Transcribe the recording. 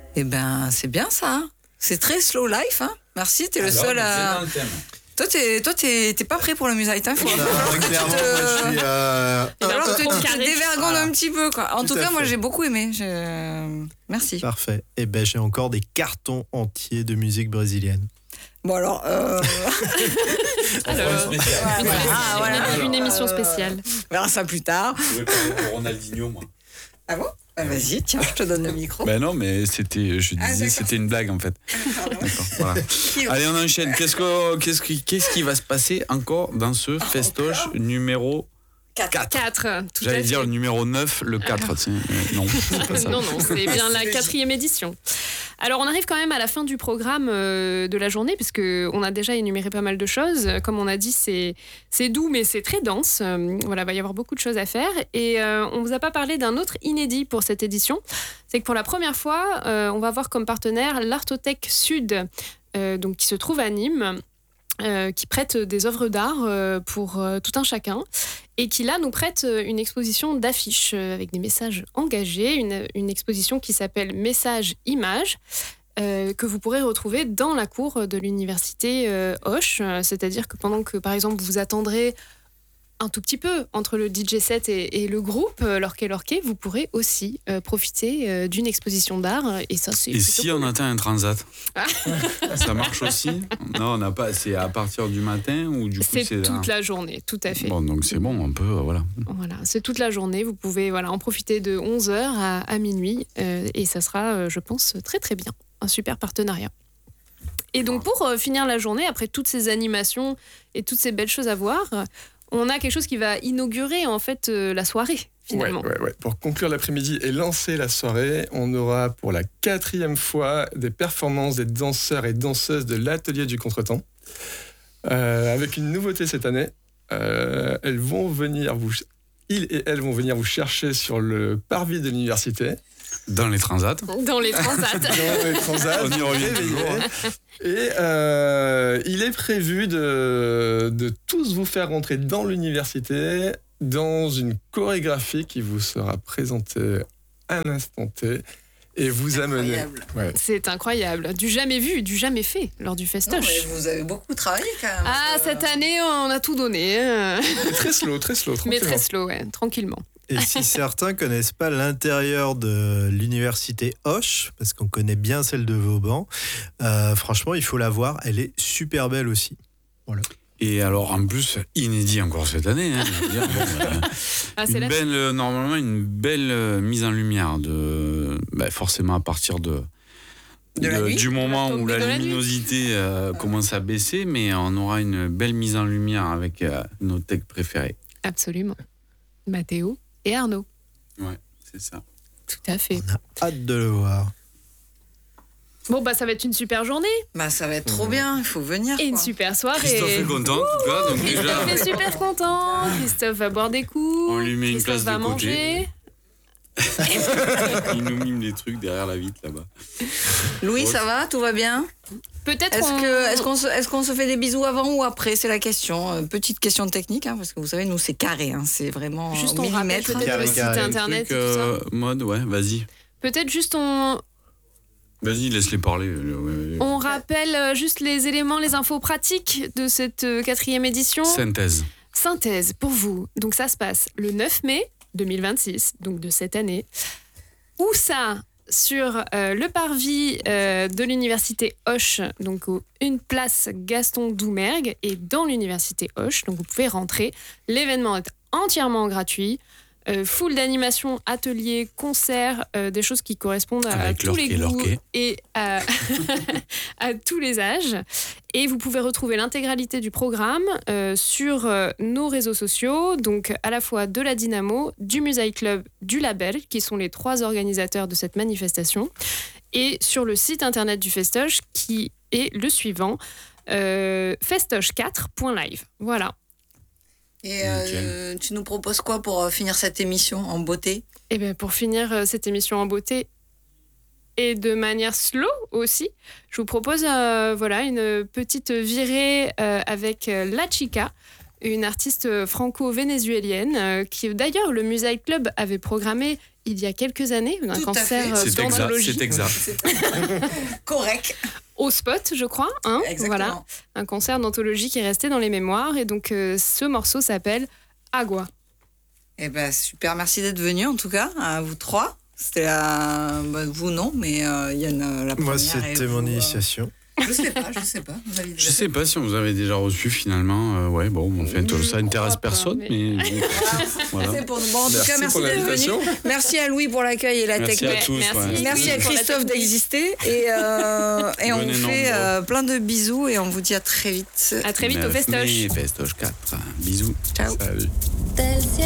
Eh ben, c'est bien ça. Hein. C'est très slow life. Hein. Merci, t'es le seul à... Toi, t'es pas prêt pour le Musait Time. Clairement, je suis... Alors, te dévergonde un petit peu. Quoi. En tout cas, moi, j'ai beaucoup aimé. Merci. Parfait. Et ben, j'ai encore des cartons entiers de musique brésilienne. Bon, alors... Une émission spéciale. On verra ça plus tard. Je voulais parler de Ronaldinho, moi. Ah bon? Vas-y, tiens, je te donne le micro. Ben non, mais c'était une blague en fait. D'accord, voilà. Allez, on enchaîne. Qu'est-ce qui va se passer encore dans ce festoche numéro 4? J'allais dire le numéro 9, le 4. Non, c'est pas ça. Non, c'est bien la 4e édition. Alors, on arrive quand même à la fin du programme de la journée, puisqu'on a déjà énuméré pas mal de choses. Comme on a dit, c'est doux, mais c'est très dense. Voilà, il va y avoir beaucoup de choses à faire. Et on ne vous a pas parlé d'un autre inédit pour cette édition. C'est que pour la première fois, on va avoir comme partenaire l'Artothèque Sud, donc, qui se trouve à Nîmes, qui prête des œuvres d'art pour tout un chacun. Et qui, là, nous prête une exposition d'affiches avec des messages engagés, une exposition qui s'appelle Messages-Images, que vous pourrez retrouver dans la cour de l'université Hoche. C'est-à-dire que pendant que, par exemple, vous attendrez un tout petit peu entre le DJ set et le groupe Lorquet, vous pourrez aussi profiter d'une exposition d'art. Et ça, c'est et si cool. On atteint un transat, ça marche aussi? Non, on n'a pas. C'est à partir du matin ou du coup c'est toute la journée, tout à fait. Bon, donc c'est bon, on peut, voilà. Voilà, c'est toute la journée. Vous pouvez en profiter de 11h à minuit et ça sera, je pense, très très bien. Un super partenariat. Et donc pour finir la journée, après toutes ces animations et toutes ces belles choses à voir, on a quelque chose qui va inaugurer en fait la soirée, finalement. Ouais. Pour conclure l'après-midi et lancer la soirée, on aura pour la 4e fois des performances des danseurs et danseuses de l'Atelier du Contretemps. Avec une nouveauté cette année, ils et elles vont venir vous chercher sur le parvis de l'université. Dans les transats. Dans les transats. On y revient toujours. Et il est prévu de tous vous faire rentrer dans l'université dans une chorégraphie qui vous sera présentée à l'instant T et vous amener. Ouais. C'est incroyable. Du jamais vu, du jamais fait lors du festoche. Vous avez beaucoup travaillé quand même. Cette année, on a tout donné. Très slow, mais très slow, tranquillement. Et si certains connaissent pas l'intérieur de l'université Hoche, parce qu'on connaît bien celle de Vauban, franchement, il faut la voir. Elle est super belle aussi. Voilà. Et alors, en plus, inédit encore cette année. Hein, je veux dire, normalement, une belle mise en lumière, forcément à partir du moment où la luminosité commence à baisser, mais on aura une belle mise en lumière avec nos techs préférés. Absolument. Mathéo et Arnaud. Ouais, c'est ça. Tout à fait. On a hâte de le voir. Bon, ça va être une super journée. Ça va être trop bien, il faut venir. Et une super soirée. Christophe est content, en tout cas. Donc Christophe est super content. Christophe va boire des coups. On lui met une place de côté. Manger. Il nous mime des trucs derrière la vitre, là-bas. Louis, ça va? Tout va bien? Peut-être. Est-ce qu'on se fait des bisous avant ou après? C'est la question. Petite question technique, parce que vous savez, nous, c'est carré. C'est vraiment juste on rappelle peut-être le site internet et tout ça. Mode, ouais, vas-y. Peut-être juste Vas-y, laisse-les parler. On rappelle juste les éléments, les infos pratiques de cette 4e édition. Synthèse pour vous. Donc ça se passe le 9 mai 2026, donc de cette année. Où ça? Sur le parvis de l'université Hoche, donc une place Gaston Doumergue, et dans l'université Hoche, donc vous pouvez rentrer. L'événement est entièrement gratuit. Full d'animations, ateliers, concerts, des choses qui correspondent à tous les goûts et à tous les âges. Et vous pouvez retrouver l'intégralité du programme sur nos réseaux sociaux, donc à la fois de la Dynamo, du Musée Club, du Label, qui sont les 3 organisateurs de cette manifestation, et sur le site internet du Festoche, qui est le suivant, festoche4.live. Voilà. Et tu nous proposes quoi pour finir cette émission en beauté? Eh bien, pour finir cette émission en beauté et de manière slow aussi, je vous propose une petite virée avec La Chica, une artiste franco-vénézuélienne qui d'ailleurs le Musée Club avait programmé il y a quelques années, un cancer d'oncologie. C'est exact. Correct. Au spot, je crois. Hein, voilà, un cancer d'oncologie qui est resté dans les mémoires. Et donc, ce morceau s'appelle Agua. Eh ben, super, merci d'être venu en tout cas, à vous trois. C'était vous non, mais Yann, la première. Moi, c'était mon initiation. Je sais pas. Je sais pas si on vous avait déjà reçu finalement. Ouais, bon, en fait, ça intéresse personne, mais voilà. C'est pour nous. Bon, en tout cas, merci d'être venu. Merci à Louis pour l'accueil et la technique. Merci à tous. Merci à Christophe d'exister. Et on vous fait plein de bisous et on vous dit à très vite. À très vite au Festoche. Festoche 4. Bisous. Ciao. Salut.